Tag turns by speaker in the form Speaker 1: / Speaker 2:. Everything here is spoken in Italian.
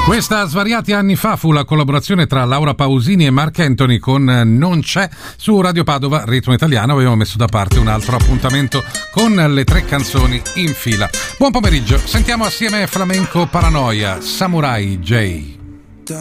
Speaker 1: Questa svariati anni fa fu la collaborazione tra Laura Pausini e Marc Anthony con Non c'è. Su Radio Padova Ritmo Italiano avevamo messo da parte un altro appuntamento con le 3 canzoni in fila. Buon pomeriggio, sentiamo assieme Flamenco Paranoia, Samurai J.